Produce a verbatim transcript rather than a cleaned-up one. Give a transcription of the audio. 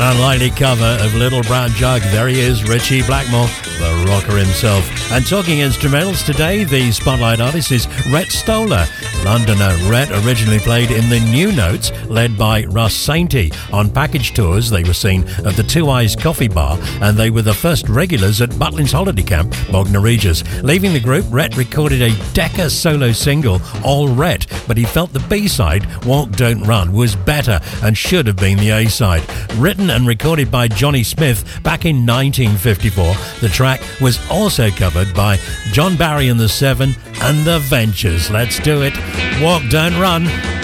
An unlikely cover of Little Brown Jug. There he is, Richie Blackmore, the rocker himself. And talking instrumentals today, the spotlight artist is Rhett Stoller. Londoner Rhett originally played in the New Notes, led by Russ Sainty. On package tours, they were seen at the Two Eyes Coffee Bar, and they were the first regulars at Butlins Holiday Camp, Bognor Regis. Leaving the group, Rhett recorded a Decca solo single, All Rhett, but he felt the B-side, Walk Don't Run, was better and should have been the A-side. Written and recorded by Johnny Smith back in nineteen fifty-four, the track was also covered by John Barry and the Seven and the Ventures. Let's do it. Walk Don't Run.